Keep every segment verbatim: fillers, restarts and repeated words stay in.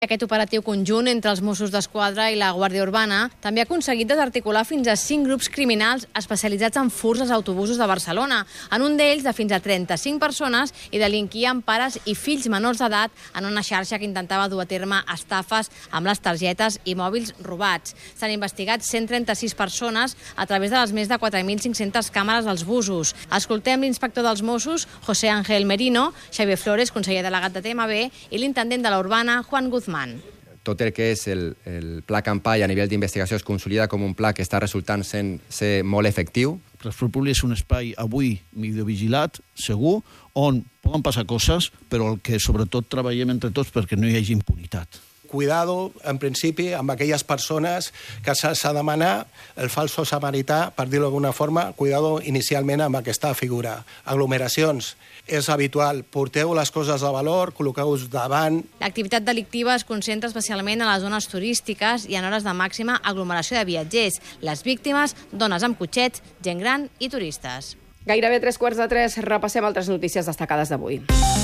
Aquest operatiu conjunt entre els Mossos d'Esquadra i la Guàrdia Urbana també ha aconseguit desarticular fins a cinc grups criminals especialitzats en furts als autobusos de Barcelona. En un d'ells, de fins a trenta-cinc persones, i delinquien pares i fills menors d'edat en una xarxa que intentava dur a terme estafes amb les targetes i mòbils robats. S'han investigat cent trenta-sis persones a través de les més de quatre mil cinc-centes càmeres dels busos. Escoltem l'inspector dels Mossos, José Ángel Merino, Xavier Flores, conseller delegat de T M B, i l'intendent de la Urbana, Juan Guzmán. Tot el que és el, el pla campanya a nivell d'investigació es consolida com un pla que està resultant sent, ser molt efectiu. El transport públic és un espai avui videovigilat, segur, on poden passar coses, però el que sobretot treballem entre tots perquè no hi hagi impunitat. Cuidado, en principi, amb aquelles persones que s'ha de demanar el falso samarità, per dir-ho d'alguna forma, cuidado inicialment amb aquesta figura. Aglomeracions. És habitual, porteu les coses de valor, col·loqueu-vos davant. L'activitat delictiva es concentra especialment a les zones turístiques i en hores de màxima aglomeració de viatgers. Les víctimes, dones amb cotxets, gent gran i turistes. Gairebé tres quarts de tres, repassem altres notícies destacades d'avui.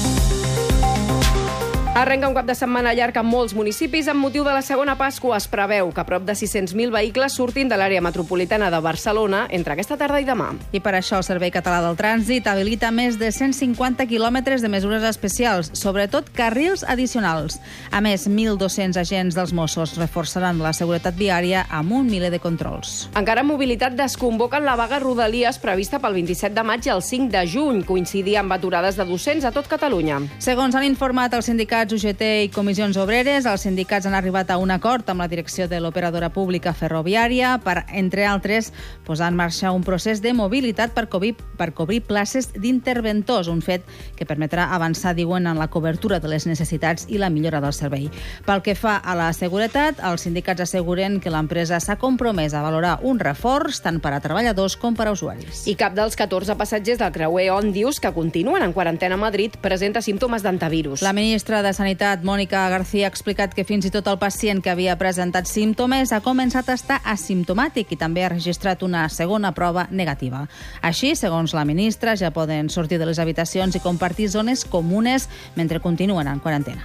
Arrenca un cap de setmana llarg en molts municipis amb motiu de la segona Pasqua. Es preveu que prop de sis-cents mil vehicles surtin de l'àrea metropolitana de Barcelona entre aquesta tarda i demà. I per això el Servei Català del Trànsit habilita més de cent cinquanta quilòmetres de mesures especials, sobretot carrils addicionals. A més, mil dos-cents agents dels Mossos reforçaran la seguretat viària amb un miler de controls. Encara en mobilitat desconvoquen la vaga Rodalies prevista pel vint-i-set de maig i el cinc de juny. Coincidia amb aturades de docents a tot Catalunya. Segons han informat els sindicats U G T i Comissions Obreres, els sindicats han arribat a un acord amb la direcció de l'operadora pública ferroviària per, entre altres, posar en marxa un procés de mobilitat per cobrir, per cobrir places d'interventors, un fet que permetrà avançar, diuen, en la cobertura de les necessitats i la millora del servei. Pel que fa a la seguretat, els sindicats asseguren que l'empresa s'ha compromès a valorar un reforç tant per a treballadors com per a usuaris. I cap dels catorze passatgers del creuer Òndius que continuen en quarantena a Madrid presenta símptomes d'antivirus. La ministra de Sanitat, Mònica García, ha explicat que fins i tot el pacient que havia presentat símptomes ha començat a estar asimptomàtic i també ha registrat una segona prova negativa. Així, segons la ministra, ja poden sortir de les habitacions i compartir zones comunes mentre continuen en quarantena.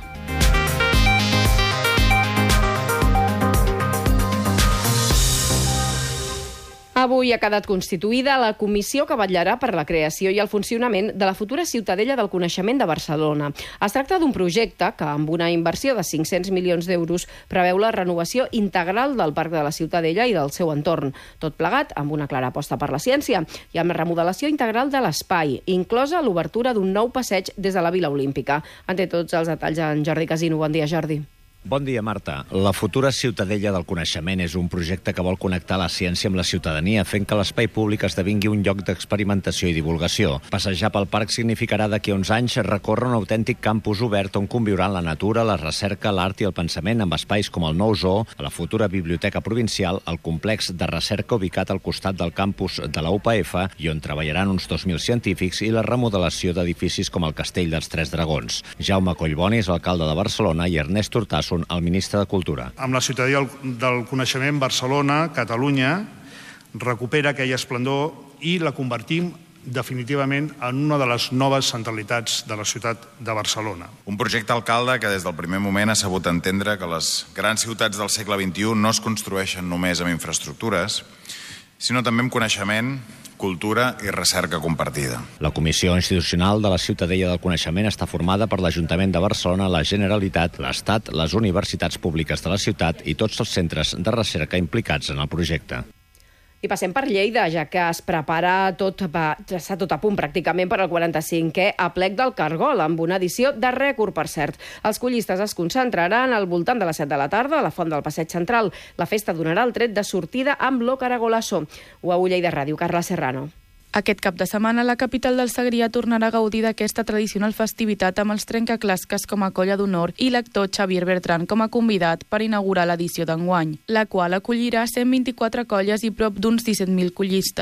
Avui ha quedat constituïda la comissió que vetllarà per la creació i el funcionament de la futura Ciutadella del Coneixement de Barcelona. Es tracta d'un projecte que, amb una inversió de cinc-cents milions d'euros, preveu la renovació integral del Parc de la Ciutadella i del seu entorn. Tot plegat amb una clara aposta per la ciència i amb la remodelació integral de l'espai, inclosa l'obertura d'un nou passeig des de la Vila Olímpica. En té tots els detalls en Jordi Casino. Bon dia, Jordi. Bon dia, Marta. La futura Ciutadella del Coneixement és un projecte que vol connectar la ciència amb la ciutadania, fent que l'espai públic esdevingui un lloc d'experimentació i divulgació. Passejar pel parc significarà d'aquí a uns anys recórrer un autèntic campus obert on conviuran la natura, la recerca, l'art i el pensament amb espais com el nou zoo, a la futura Biblioteca Provincial, el complex de recerca ubicat al costat del campus de la U P F i on treballaran uns dos mil científics, i la remodelació d'edificis com el Castell dels Tres Dragons. Jaume Collboni és l'alcalde de Barcelona i Ernest Hurtado, el ministre de Cultura. Amb la Ciutadella del Coneixement, Barcelona, Catalunya, recupera aquell esplendor i la convertim definitivament en una de les noves centralitats de la ciutat de Barcelona. Un projecte, alcalde, que des del primer moment ha sabut entendre que les grans ciutats del segle vint-i-u no es construeixen només amb infraestructures, sinó també amb coneixement, cultura i recerca compartida. La Comissió Institucional de la Ciutadella del Coneixement està formada per l'Ajuntament de Barcelona, la Generalitat, l'Estat, les universitats públiques de la ciutat i tots els centres de recerca implicats en el projecte. I passem per Lleida, ja que es prepara tot, ja està tot a punt pràcticament per al quaranta-cinquè aplec del Cargol, amb una edició de rècord, per cert. Els collistes es concentraran al voltant de les set de la tarda a la Font del Passeig Central. La festa donarà el tret de sortida amb l'O Caragolasso. Ho a Lleida Ràdio, Carla Serrano. Aquest cap de setmana, la capital del Segrià tornarà a gaudir d'aquesta tradicional festivitat amb els trencaclasques com a colla d'honor i l'actor Xavier Bertran com a convidat per inaugurar l'edició d'enguany, la qual acollirà cent vint-i-quatre colles i prop d'uns disset mil collistes.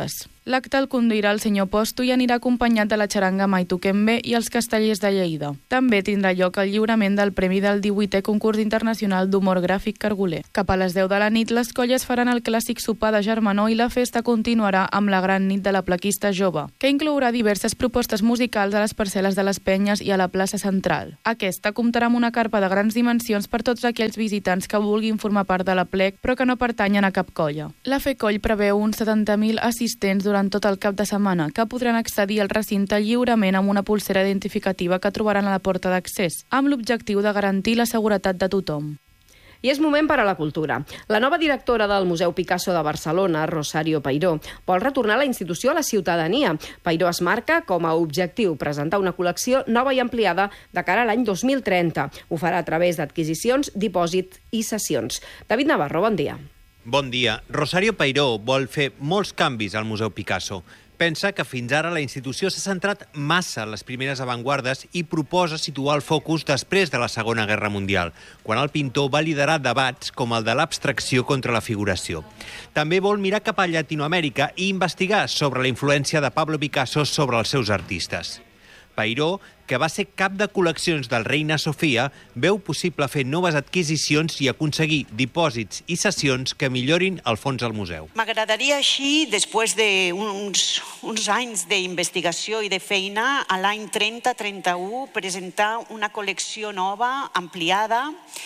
L'acte el conduirà el senyor Posto i anirà acompanyat de la xaranga Mai Toquem Bé i els castellers de Lleida. També tindrà lloc el lliurament del Premi del divuitè Concurs Internacional d'Humor Gràfic Cargoler. Cap a les deu de la nit, les colles faran el clàssic sopar de germanor i la festa continuarà amb la gran nit de la plaquista jove, que inclourà diverses propostes musicals a les parcel·les de les Penyes i a la plaça Central. Aquesta comptarà amb una carpa de grans dimensions per tots aquells visitants que vulguin formar part de la plec però que no pertanyen a cap colla. La FEColl preveu uns setanta mil assistents durant tot el cap de setmana que podran accedir al recinte lliurement amb una pulsera identificativa que trobaran a la porta d'accés, amb l'objectiu de garantir la seguretat de tothom. I és moment per a la cultura. La nova directora del Museu Picasso de Barcelona, Rosario Peiró, vol retornar la institució a la ciutadania. Peiró es marca com a objectiu presentar una col·lecció nova i ampliada de cara a l'any dos mil trenta. Ho farà a través d'adquisicions, dipòsit i sessions. David Navarro, bon dia. Bon dia. Rosario Peiró vol fer molts canvis al Museu Picasso. Pensa que fins ara la institució s'ha centrat massa en les primeres avantguardes i proposa situar el focus després de la Segona Guerra Mundial, quan el pintor va liderar debats com el de l'abstracció contra la figuració. També vol mirar cap a Llatinoamèrica i investigar sobre la influència de Pablo Picasso sobre els seus artistes. Peiró, que va ser cap de col·leccions del Reina Sofia, veu possible fer noves adquisicions i aconseguir dipòsits i sessions que millorin el fons del museu. M'agradaria així, després d'uns uns anys d'investigació i de feina, a l'any trenta trenta-u, presentar una col·lecció nova, ampliada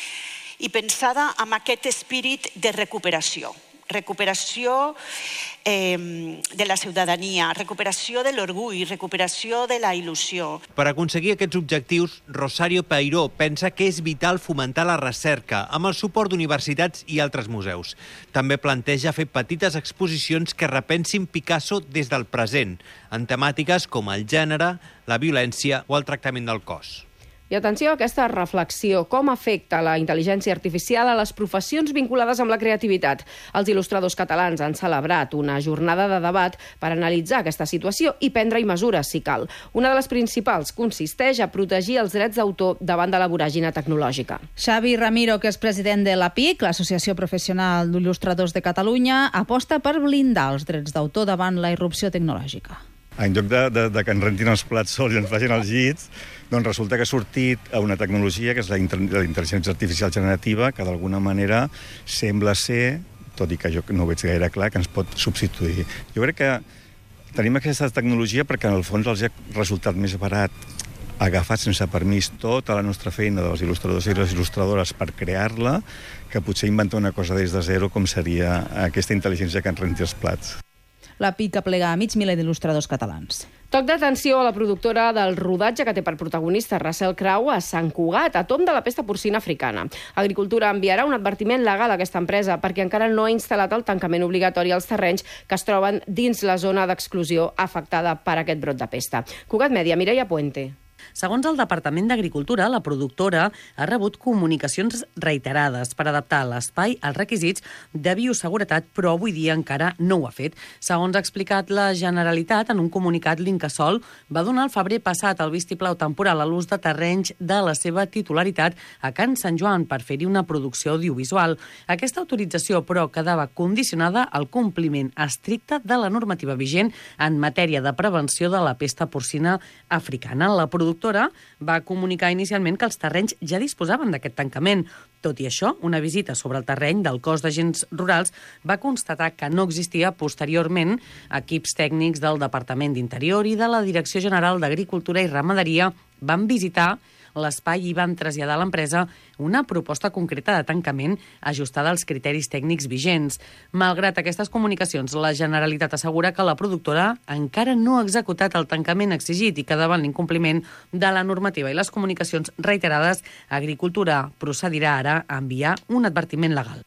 i pensada amb aquest espírit de recuperació. Recuperació eh, de la ciutadania, recuperació de l'orgull, recuperació de la il·lusió. Per aconseguir aquests objectius, Rosario Peiró pensa que és vital fomentar la recerca amb el suport d'universitats i altres museus. També planteja fer petites exposicions que repensin Picasso des del present, en temàtiques com el gènere, la violència o el tractament del cos. I atenció a aquesta reflexió, com afecta la intel·ligència artificial a les professions vinculades amb la creativitat. Els il·lustradors catalans han celebrat una jornada de debat per analitzar aquesta situació i prendre-hi mesures, si cal. Una de les principals consisteix a protegir els drets d'autor davant de la voràgina tecnològica. Xavi Ramiro, que és president de l'A P I C, l'Associació Professional d'Il·lustradors de Catalunya, aposta per blindar els drets d'autor davant la irrupció tecnològica. En lloc de, de, de que ens rentin els plats sols i ens facin els llits, doncs resulta que ha sortit una tecnologia, que és la, la intel·ligència artificial generativa, que d'alguna manera sembla ser, tot i que jo no ho veig gaire clar, que ens pot substituir. Jo crec que tenim aquesta tecnologia perquè en el fons els ha resultat més barat agafar sense permís tota la nostra feina dels il·lustradors i les il·lustradores per crear-la, que potser inventar una cosa des de zero com seria aquesta intel·ligència que ens renti els plats. La P I C aplega a mig miler d'il·lustradors catalans. Toc d'atenció a la productora del rodatge que té per protagonista Russell Crowe a Sant Cugat, a tomb de la pesta porcina africana. Agricultura enviarà un advertiment legal a aquesta empresa perquè encara no ha instal·lat el tancament obligatori als terrenys que es troben dins la zona d'exclusió afectada per aquest brot de pesta. Cugat Mèdia, Mireia Puente. Segons el Departament d'Agricultura, la productora ha rebut comunicacions reiterades per adaptar l'espai als requisits de bioseguretat, però avui dia encara no ho ha fet. Segons ha explicat la Generalitat, en un comunicat, l'Incasòl va donar el febrer passat el vistiplau temporal a l'ús de terrenys de la seva titularitat a Can Sant Joan per fer-hi una producció audiovisual. Aquesta autorització, però, quedava condicionada al compliment estricte de la normativa vigent en matèria de prevenció de la pesta porcina africana. La productora va comunicar inicialment que els terrenys ja disposaven d'aquest tancament. Tot i això, una visita sobre el terreny del cos d'agents rurals va constatar que no existia posteriorment. Equips tècnics del Departament d'Interior i de la Direcció General d'Agricultura i Ramaderia van visitar l'espai i van traslladar a l'empresa una proposta concreta de tancament ajustada als criteris tècnics vigents. Malgrat aquestes comunicacions, la Generalitat assegura que la productora encara no ha executat el tancament exigit i que davant l'incompliment de la normativa i les comunicacions reiterades, Agricultura procedirà ara a enviar un advertiment legal.